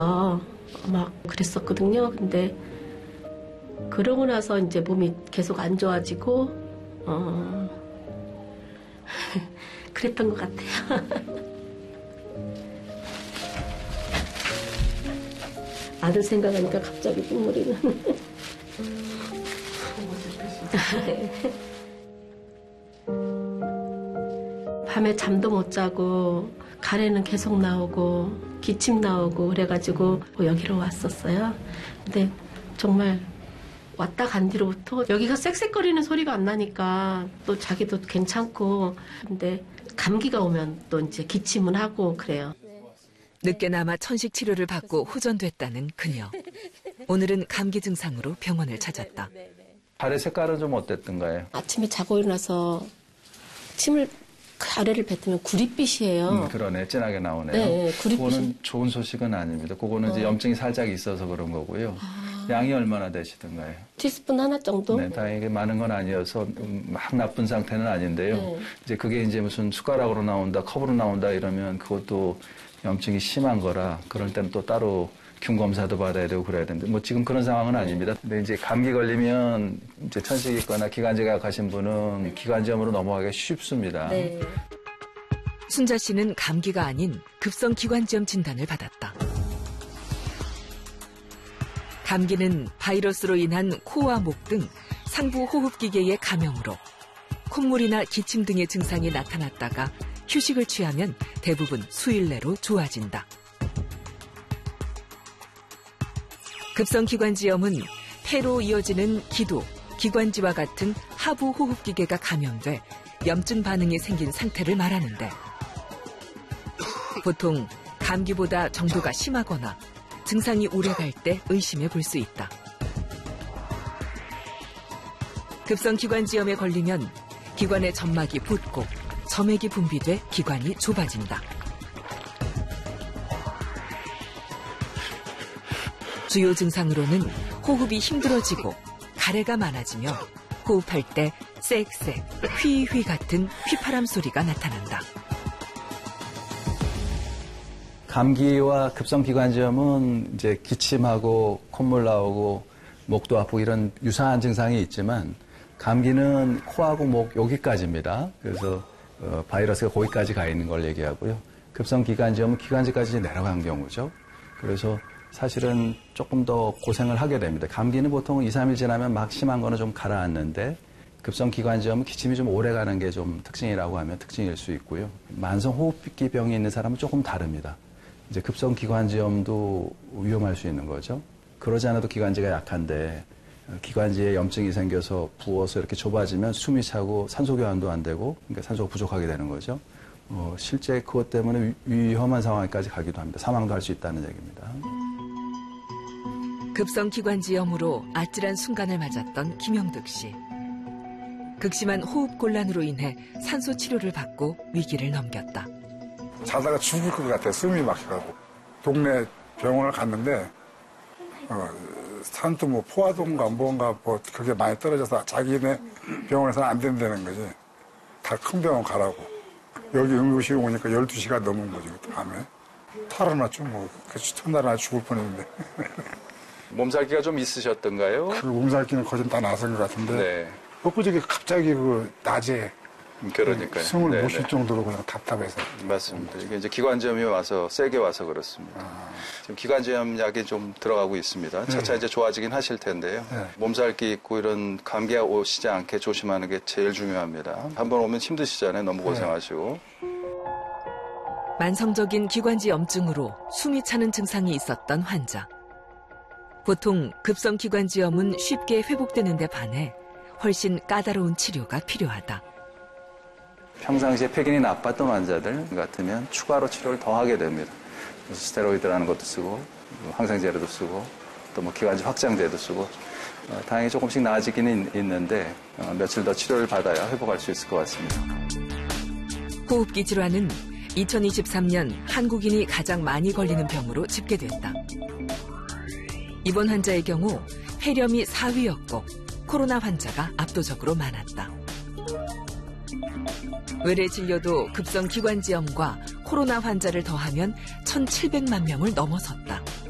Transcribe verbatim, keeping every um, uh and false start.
어, 막 그랬었거든요. 근데 그러고 나서 이제 몸이 계속 안 좋아지고 어, 그랬던 것 같아요. 아들 생각하니까 갑자기 눈물이 나네. 밤에 잠도 못 자고 가래는 계속 나오고 기침 나오고 그래가지고 여기로 왔었어요. 근데 정말 왔다 간 뒤로부터 여기가 쌕쌕거리는 소리가 안 나니까 또 자기도 괜찮고, 근데 감기가 오면 또 이제 기침은 하고 그래요. 늦게나마 천식 치료를 받고 호전됐다는 그녀. 오늘은 감기 증상으로 병원을 찾았다. 가래 색깔은 좀 어땠던가요? 아침에 자고 일어나서 침을 가래를 뱉으면 구릿빛이에요. 음, 그러네. 진하게 나오네요. 네, 구릿빛이. 그거는 좋은 소식은 아닙니다. 그거는 어. 이제 염증이 살짝 있어서 그런 거고요. 아. 양이 얼마나 되시던가요? 티스푼 하나 정도? 네, 다행히 많은 건 아니어서 막 나쁜 상태는 아닌데요. 네. 이제 그게 이제 무슨 숟가락으로 나온다, 컵으로 나온다 이러면 그것도 염증이 심한 거라 그럴 때는 또 따로 균 검사도 받아야 되고 그래야 되는데 뭐 지금 그런 상황은 아닙니다. 근데 이제 감기 걸리면 이제 천식이 있거나 기관지가 가신 분은 기관지염으로 넘어가기가 쉽습니다. 네. 순자 씨는 감기가 아닌 급성 기관지염 진단을 받았다. 감기는 바이러스로 인한 코와 목 등 상부 호흡기계의 감염으로 콧물이나 기침 등의 증상이 나타났다가 휴식을 취하면 대부분 수일 내로 좋아진다. 급성 기관지염은 폐로 이어지는 기도, 기관지와 같은 하부 호흡기계가 감염돼 염증 반응이 생긴 상태를 말하는데 보통 감기보다 정도가 심하거나 증상이 오래갈 때 의심해 볼 수 있다. 급성 기관지염에 걸리면 기관의 점막이 붓고 점액이 분비돼 기관이 좁아진다. 주요 증상으로는 호흡이 힘들어지고 가래가 많아지며 호흡할 때 쌕쌕, 휘휘 같은 휘파람 소리가 나타난다. 감기와 급성 기관지염은 이제 기침하고 콧물 나오고 목도 아프고 이런 유사한 증상이 있지만 감기는 코하고 목 여기까지입니다. 그래서 어, 바이러스가 거기까지 가 있는 걸 얘기하고요. 급성 기관지염은 기관지까지 내려간 경우죠. 그래서 사실은 조금 더 고생을 하게 됩니다. 감기는 보통 이, 삼 일 지나면 막 심한 거는 좀 가라앉는데 급성 기관지염은 기침이 좀 오래 가는 게 좀 특징이라고 하면 특징일 수 있고요. 만성 호흡기 병이 있는 사람은 조금 다릅니다. 이제 급성 기관지염도 위험할 수 있는 거죠. 그러지 않아도 기관지가 약한데 기관지에 염증이 생겨서 부어서 이렇게 좁아지면 숨이 차고 산소 교환도 안 되고 그러니까 산소가 부족하게 되는 거죠. 어, 실제 그것 때문에 위험한 상황까지 가기도 합니다. 사망도 할 수 있다는 얘기입니다. 급성 기관지염으로 아찔한 순간을 맞았던 김영득 씨. 극심한 호흡 곤란으로 인해 산소 치료를 받고 위기를 넘겼다. 자다가 죽을 것 같아. 숨이 막혀가지고. 동네 병원을 갔는데 어, 산도 뭐 포화동가 뭔가 뭐 그게 많이 떨어져서 자기네 병원에서는 안 된다는 거지. 다 큰 병원 가라고. 여기 응급실에 오니까 열두 시가 넘은 거지, 밤에. 탈환았죠, 뭐. 그 첫날 나 죽을 뻔했는데. 몸살기가 좀 있으셨던가요? 그 몸살기는 거의 다 나선 것 같은데. 네. 엊그저께 갑자기 그 낮에 그러니까요. 숨을 네, 못 쉴 네. 정도로 그냥 답답해서. 맞습니다. 이게 이제 기관지염이 와서 세게 와서 그렇습니다. 아. 지금 기관지염 약이 좀 들어가고 있습니다. 차차 네. 이제 좋아지긴 하실 텐데요. 네. 몸살기 있고 이런 감기가 오시지 않게 조심하는 게 제일 중요합니다. 한번 오면 힘드시잖아요. 너무 고생하시고. 만성적인 기관지 염증으로 숨이 차는 증상이 있었던 환자. 보통 급성 기관지염은 쉽게 회복되는 데 반해 훨씬 까다로운 치료가 필요하다. 평상시에 폐기능이 나빴던 환자들 같으면 추가로 치료를 더 하게 됩니다. 그래서 스테로이드라는 것도 쓰고 항생제로도 쓰고 또 뭐 기관지 확장제도 쓰고 어, 다행히 조금씩 나아지기는 있는데 어, 며칠 더 치료를 받아야 회복할 수 있을 것 같습니다. 호흡기 질환은 이천이십삼 년 한국인이 가장 많이 걸리는 병으로 집계됐다. 이번 환자의 경우 폐렴이 사 위였고 코로나 환자가 압도적으로 많았다. 외래 진료도 급성 기관지염과 코로나 환자를 더하면 천칠백만 명을 넘어섰다.